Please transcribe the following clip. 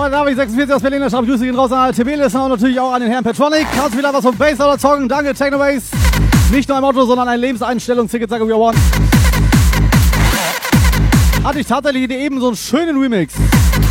David 46 aus Berlin, schreibt Grüße gehen raus an TB-Listener und natürlich auch an den Herrn Petronic. Kannst wieder was vom Bass oder zocken? Danke, Technobase. Nicht nur im Auto, sondern eine Lebenseinstellung. Zicke-Zacke, we one. Hatte ich tatsächlich eben so einen schönen Remix.